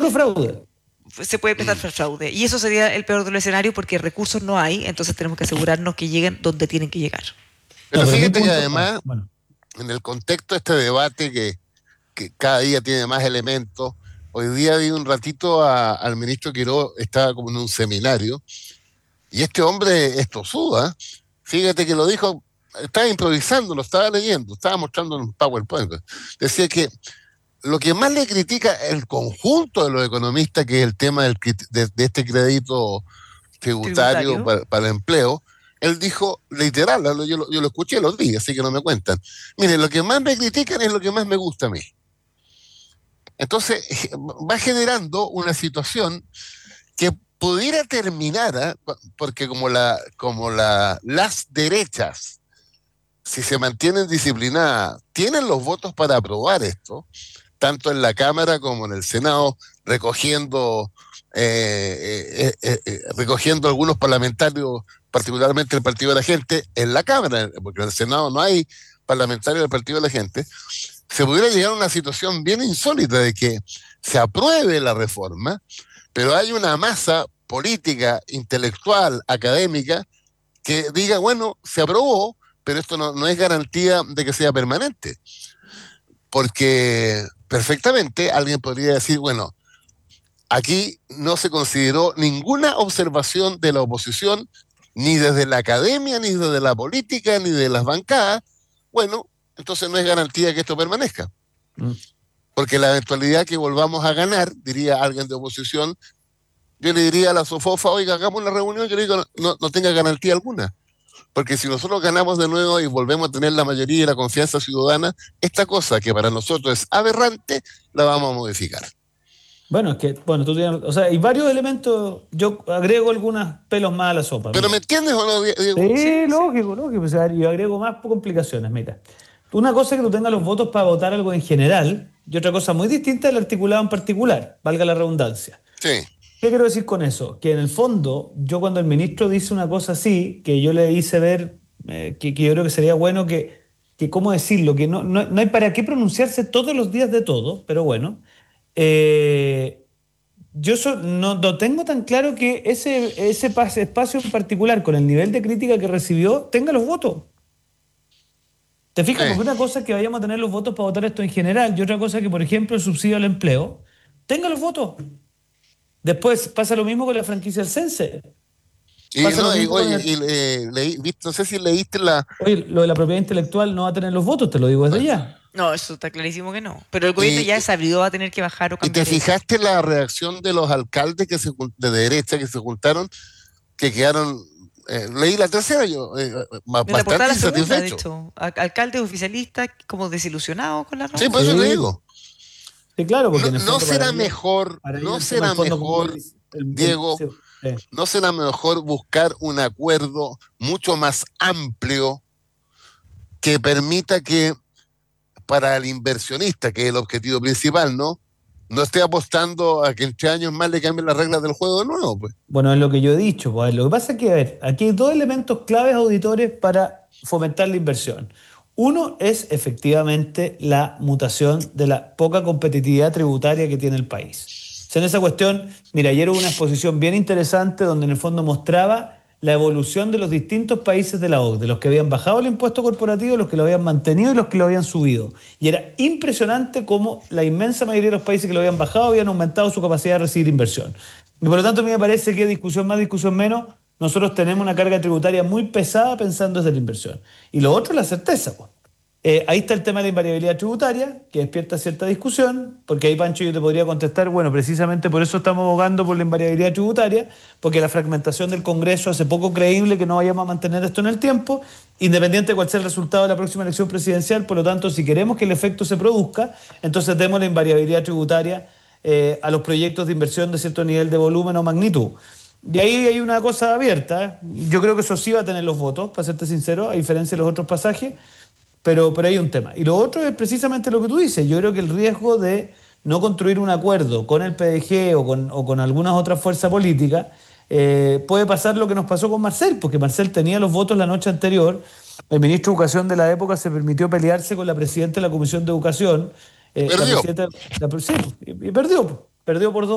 fraude. Se puede prestar fraude. Y eso sería el peor de los escenarios porque recursos no hay, entonces tenemos que asegurarnos que lleguen donde tienen que llegar. Pero fíjate que además, en el contexto de este debate que cada día tiene más elementos, hoy día vi un ratito al ministro Quiró, estaba como en un seminario, y este hombre es tosudo, fíjate que lo dijo, estaba improvisando, lo estaba leyendo, estaba mostrando en un PowerPoint. Decía que lo que más le critica el conjunto de los economistas, que es el tema de este crédito tributario para el empleo, él dijo, literal, yo lo escuché, lo vi, así que no me cuentan. Mire, lo que más me critican es lo que más me gusta a mí. Entonces, va generando una situación que pudiera terminar, porque como las derechas, si se mantienen disciplinadas, tienen los votos para aprobar esto, tanto en la Cámara como en el Senado, recogiendo algunos parlamentarios, particularmente el Partido de la Gente, en la Cámara, porque en el Senado no hay parlamentarios del Partido de la Gente, se pudiera llegar a una situación bien insólita de que se apruebe la reforma, pero hay una masa política, intelectual, académica, que diga, bueno, se aprobó, pero esto no es garantía de que sea permanente. Porque perfectamente alguien podría decir, bueno, aquí no se consideró ninguna observación de la oposición, ni desde la academia, ni desde la política, ni de las bancadas. Bueno, entonces no es garantía que esto permanezca. Porque la eventualidad que volvamos a ganar, diría alguien de oposición, yo le diría a la SOFOFA, oiga, hagamos una reunión que no tenga garantía alguna. Porque si nosotros ganamos de nuevo y volvemos a tener la mayoría y la confianza ciudadana, esta cosa que para nosotros es aberrante, la vamos a modificar. Bueno, es que, tú tienes, hay varios elementos, yo agrego algunos pelos más a la sopa. ¿Pero me entiendes o no, Diego? Sí, lógico. Yo agrego más complicaciones, mira. Una cosa es que tú tengas los votos para votar algo en general, y otra cosa muy distinta es el articulado en particular, valga la redundancia. Sí. ¿Qué quiero decir con eso? Que en el fondo, yo cuando el ministro dice una cosa así, que yo le hice ver, que yo creo que sería bueno que ¿cómo decirlo? Que no hay para qué pronunciarse todos los días de todo, pero bueno. Yo no tengo tan claro que ese espacio en particular, con el nivel de crítica que recibió, tenga los votos. ¿Te fijas? Porque una cosa es que vayamos a tener los votos para votar esto en general, y otra cosa es que, por ejemplo, el subsidio al empleo tenga los votos. Después pasa lo mismo con la franquicia del CENSE. No sé si leíste Oye, lo de la propiedad intelectual no va a tener los votos, te lo digo desde ya. No, eso está clarísimo que no. Pero el gobierno ya sabido va a tener que bajar o cambiar. ¿Y te fijaste la reacción de los alcaldes de derecha que se juntaron, que quedaron... leí la tercera yo, bastante insatisfecho. De hecho, alcaldes oficialistas como desilusionados con la norma. Sí, por eso te digo. Sí, claro, porque no será mejor, Diego, no será mejor buscar un acuerdo mucho más amplio que permita que para el inversionista, que es el objetivo principal, no esté apostando a que en 3 años más le cambien las reglas del juego de nuevo, pues. Bueno, es lo que yo he dicho, pues. Lo que pasa es que, a ver, aquí hay 2 elementos claves auditores para fomentar la inversión. Uno es efectivamente la mutación de la poca competitividad tributaria que tiene el país. O sea, en esa cuestión, mira, ayer hubo una exposición bien interesante donde en el fondo mostraba la evolución de los distintos países de la OCDE, los que habían bajado el impuesto corporativo, los que lo habían mantenido y los que lo habían subido. Y era impresionante cómo la inmensa mayoría de los países que lo habían bajado habían aumentado su capacidad de recibir inversión. Y por lo tanto, a mí me parece que discusión más, discusión menos, nosotros tenemos una carga tributaria muy pesada pensando desde la inversión. Y lo otro es la certeza, pues. Ahí está el tema de la invariabilidad tributaria, que despierta cierta discusión, porque ahí, Pancho, yo te podría contestar, bueno, precisamente por eso estamos abogando por la invariabilidad tributaria, porque la fragmentación del Congreso hace poco creíble que no vayamos a mantener esto en el tiempo, independiente de cuál sea el resultado de la próxima elección presidencial. Por lo tanto, si queremos que el efecto se produzca, entonces demos la invariabilidad tributaria a los proyectos de inversión de cierto nivel de volumen o magnitud. Y ahí hay una cosa abierta. Yo creo que eso sí va a tener los votos, para serte sincero, a diferencia de los otros pasajes. Pero hay un tema. Y lo otro es precisamente lo que tú dices. Yo creo que el riesgo de no construir un acuerdo con el PDG o con algunas otras fuerzas políticas, puede pasar lo que nos pasó con Marcel, porque Marcel tenía los votos la noche anterior. El ministro de Educación de la época se permitió pelearse con la presidenta de la Comisión de Educación. Perdió. Y perdió por 2